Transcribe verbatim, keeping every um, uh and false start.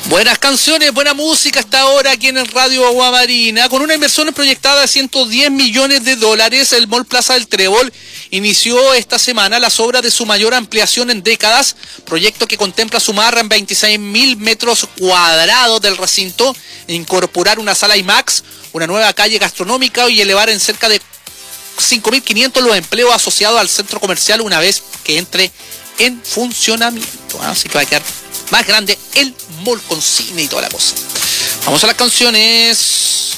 Buenas canciones, buena música hasta ahora aquí en el Radio Agua Marina. Con una inversión proyectada de ciento diez millones de dólares, el Mall Plaza del Trébol inició esta semana las obras de su mayor ampliación en décadas, proyecto que contempla sumar en veintiséis mil metros cuadrados del recinto, incorporar una sala IMAX, una nueva calle gastronómica y elevar en cerca de cinco mil quinientos los empleos asociados al centro comercial una vez que entre en funcionamiento. Así que va a quedar más grande el mall con cine y toda la cosa. Vamos a las canciones.